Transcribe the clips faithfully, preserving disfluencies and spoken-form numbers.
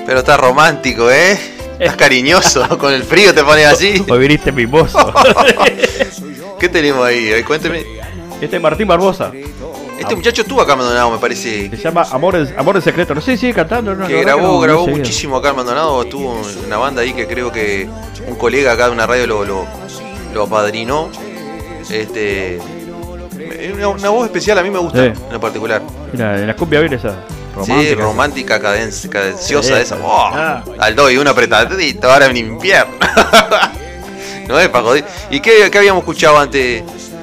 Pero estás romántico, ¿eh? Estás cariñoso, con el frío te pones así. Hoy viniste mimoso. ¿Qué tenemos ahí? A ver, cuénteme. Este es Martín Barbosa. Este Am- muchacho estuvo acá en Maldonado, me parece. Se llama Amores, Amores Secretos. No sé si sigue cantando. No, que grabó, no, grabó no muchísimo acá en Maldonado. Estuvo en una banda ahí que creo que un colega acá de una radio lo, lo, lo apadrinó. Este. Una, una voz especial, a mí me gusta, sí. En lo particular. Mira, en la cumbia viene esa. Romántica. Sí, romántica, caden- cadenciosa, sí, esa. Oh, ah. Al do y una apretadita, ahora en invierno. No es para joder. ¿Y qué, qué habíamos escuchado antes?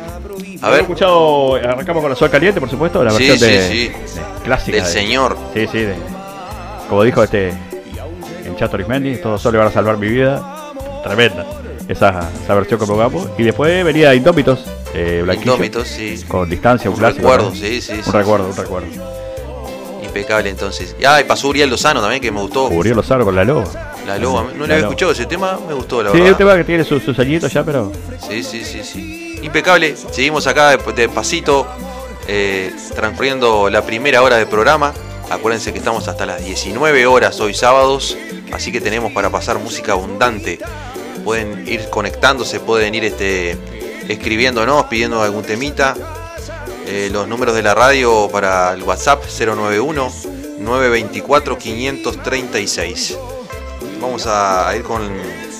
A ver. Habíamos escuchado, arrancamos con la Sol Caliente, por supuesto, la sí, versión sí, de, sí. de clásica. Del de, señor. Sí, sí, de, como dijo este en Chato Arismendi, todos solo van a salvar mi vida. Tremenda esa, esa versión que pongamos. Y después venía Indómitos, eh, Indómitos, sí. Con Distancia, un, un clásico. Recuerdo, ¿no? sí, sí. Un sí, recuerdo, sí. un recuerdo. Impecable entonces. Ah, y pasó Uriel Lozano también, que me gustó. Uriel Lozano con La Loba. La Loba, no le había escuchado ese tema, me gustó la sí, verdad. Sí, es un tema que tiene sus, sus añitos ya, pero... Sí, sí, sí, sí. Impecable, seguimos acá de, de pasito, eh, transcurriendo la primera hora del programa. Acuérdense que estamos hasta las diecinueve horas hoy sábados, así que tenemos para pasar música abundante. Pueden ir conectándose, pueden ir este, escribiéndonos, pidiendo algún temita. Eh, los números de la radio para el WhatsApp cero nueve uno, nueve dos cuatro, cinco tres seis. Vamos a ir con,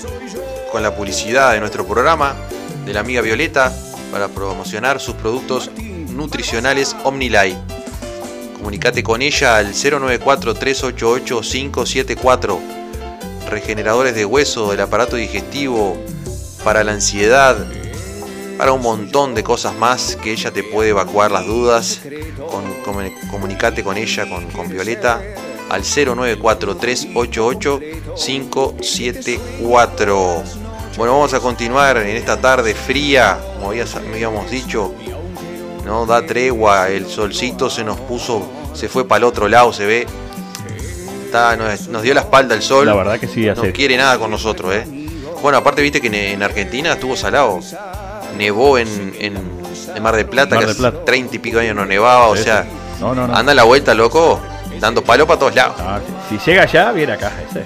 con la publicidad de nuestro programa, de la amiga Violeta, para promocionar sus productos nutricionales OmniLife. Comunicate con ella al cero nueve cuatro, tres ocho ocho, cinco siete cuatro. Regeneradores de hueso, del aparato digestivo, para la ansiedad, para un montón de cosas más que ella te puede evacuar las dudas. Con, con, comunicate con ella, con, con Violeta, al cero nueve cuatro, tres ocho ocho, cinco siete cuatro. Bueno, vamos a continuar en esta tarde fría, como habíamos dicho. No da tregua, el solcito se nos puso, se fue para el otro lado, se ve. Está, nos, nos dio la espalda el sol. La verdad que sí, no quiere nada con nosotros, ¿eh? Bueno, aparte viste que en Argentina estuvo salado. Nevó en, en, en Mar del Plata, Mar que del Plata. hace treinta y pico años no nevaba, sí, o sea, no, no, no. Anda la vuelta, loco, dando palo para todos lados. Ah, si, si llega allá, viene acá. Ese.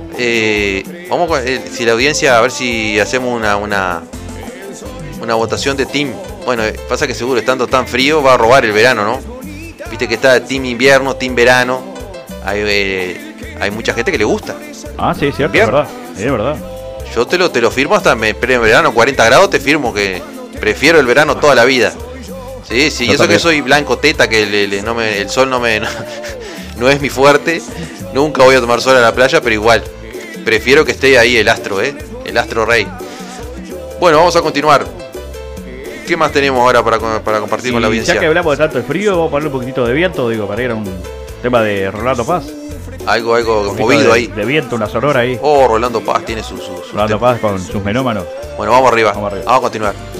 Eh, vamos con, eh, si la audiencia, a ver si hacemos una una, una votación de team. Bueno, eh, pasa que seguro estando tan frío va a robar el verano, ¿no? Viste que está team invierno, team verano. Hay, eh, hay mucha gente que le gusta. Ah, sí, es cierto, es verdad, es verdad. Yo te lo, te lo firmo hasta me, en verano, cuarenta grados, te firmo que prefiero el verano toda la vida. Sí, sí, y eso que soy blanco teta, que le, le, no me, el sol no me no, no es mi fuerte. Nunca voy a tomar sol a la playa, pero igual, prefiero que esté ahí el astro, ¿eh? El astro rey. Bueno, vamos a continuar. ¿Qué más tenemos ahora para, para compartir sí, con la audiencia? Ya que hablamos de tanto el frío, vamos a poner un poquitito de viento, digo, para ir a un tema de Rolando Paz. Algo, algo movido de, ahí. De viento, una sonora ahí. Oh, Rolando Paz tiene su... su, su Rolando Paz con sus menómanos. Bueno, vamos arriba. Vamos arriba. Vamos a continuar.